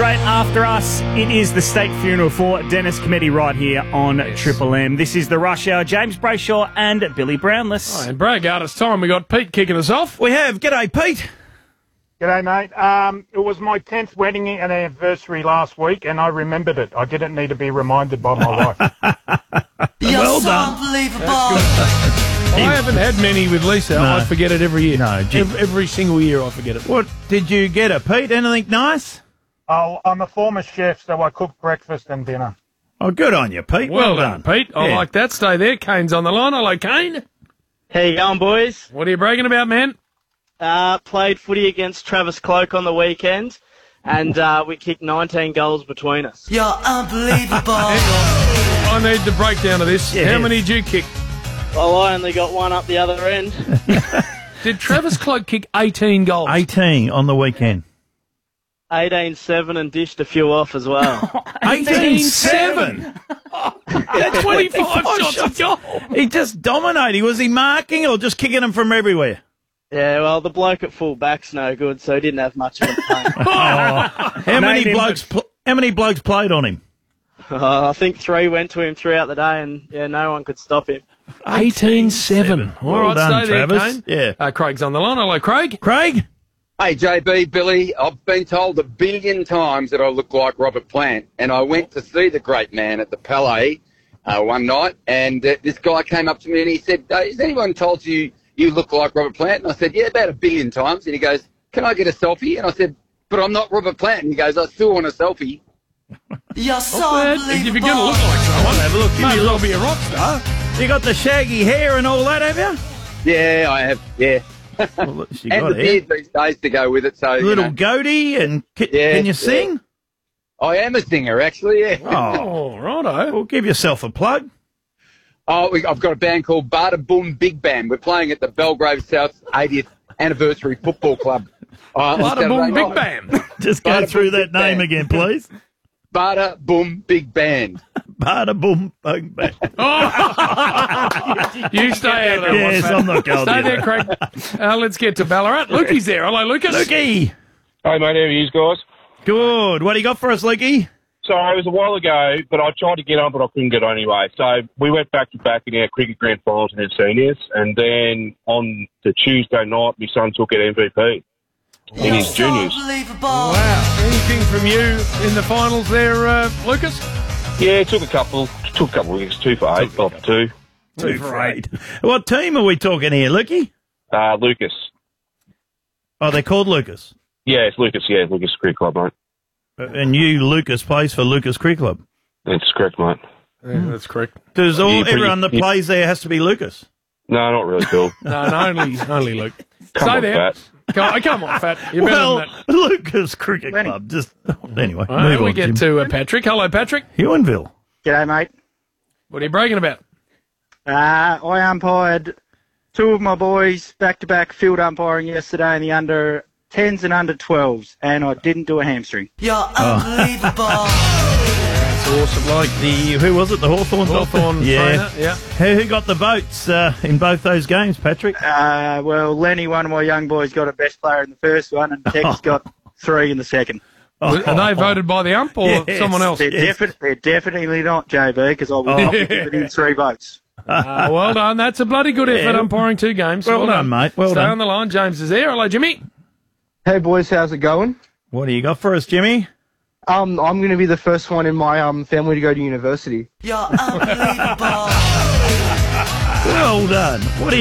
Straight after us, it is the state funeral for Dennis Cometti right here on Triple M. This is the Rush Hour. James Brayshaw and Billy Brownless. Oh, and Bragard, it's time. We got Pete kicking us off. We have. G'day, Pete. G'day, mate. It was my 10th wedding and anniversary last week, and I remembered it. I didn't need to be reminded by my wife. Well done. I haven't had many with Lisa. No. I forget it every year. No, gee. Every single year I forget it. What did you get her, Pete? Anything nice? Oh, I'm a former chef, so I cook breakfast and dinner. Oh, good on you, Pete. Well done, Pete. I Yeah. like that. Stay there. Kane's on the line. Hello, Kane. How you going, boys? What are you bragging about, man? Played footy against Travis Cloak on the weekend, and we kicked 19 goals between us. You're unbelievable. I need the breakdown of this. Yes. How many did you kick? Well, I only got one up the other end. Did Travis Cloak kick 18 goals? 18 on the weekend. 18-7 and dished a few off as well. 18-7. That's 25 shots a goal. He just dominated. Was he marking or just kicking them from everywhere? Yeah, well, the bloke at full back's no good, so he didn't have much of a time. How many blokes played on him? I think 3 went to him throughout the day, and yeah, no one could stop him. 18-7. All Well right, done, stay there, Travis. Kane. Yeah. Craig's on the line. Hello, Craig. Craig? Hey, JB, Billy, I've been told 1 billion times that I look like Robert Plant, and I went to see the great man at the Palais one night, and this guy came up to me and he said, has anyone told you you look like Robert Plant? And I said, yeah, about 1 billion times. And he goes, can I get a selfie? And I said, but I'm not Robert Plant. And he goes, I still want a selfie. You're so Well, if you're going to look like someone, Have a look. might as well be a rock star. You got the shaggy hair and all that, have you? Yeah, I have, yeah. Well, she And got the hair. beard these days to go with it. So, Little you know, goatee and Yeah, can you yeah. sing? I am a singer, actually, yeah. Oh, Oh, righto. well, give yourself a plug. I've got a band called Bada Boom Big Band. We're playing at the Belgrave South 80th Anniversary Football Club. on Bada boom, Saturday big night. bam. Just go Bada through boom, that big name band. again, please. Bada Boom Big Band. Bada boom, bang, bang. You stay out of that one, Yes, Pat. I'm not going Stay to there, Craig. Let's get to Ballarat. Lukey's there. Hello, Lucas. Lukey. Hey, mate, how are you guys? Good. What do you got for us, Lukey? So it was a while ago, but I tried to get on, but I couldn't get on anyway. So we went back to back in our cricket grand finals and our seniors, and then on the Tuesday night, my son took it MVP in his juniors. Unbelievable. Wow. Anything from you in the finals there, Lucas? Yeah, took a couple wickets, 2 for 8, off 2. 2 for 8. What team are we talking here, Lukey? Lucas. Oh, they're called Lucas. Yeah, it's Lucas. Yeah, Lucas Cricket Club, mate. And you, Lucas, plays for Lucas Cricket Club. That's correct, mate. Yeah, that's correct. Does everyone that yeah. plays there has to be Lucas? No, not really cool. No, only Luke. Come Stay on, there. Pat. Come on, Fat. You're better Well, than that. Lucas Cricket Club. Just anyway, All right, move we on, get Jim. to Patrick. Hello, Patrick. Ewanville. G'day, mate. What are you bragging about? I umpired 2 of my boys back-to-back field umpiring yesterday in the under-10s and under-12s, and I didn't do a hamstring. You're unbelievable. That's awesome. Like who was it? The Hawthorn Hawthorn Yeah. trainer. Yeah. Who got the votes in both those games, Patrick? Well, Lenny, one of my young boys, got a best player in the first one, and Tex got 3 in the second. Are they voted by the ump or Yes. someone else? They're definitely not, JB, because I will not be giving him 3 votes. Well done. That's a bloody good effort, Yeah. umpiring 2 games. Well done, mate. Well Stay done. on the line. James is there. Hello, Jimmy. Hey boys, how's it going? What do you got for us, Jimmy? I'm going to be the first one in my family to go to university. You're unbelievable. Well done. What do you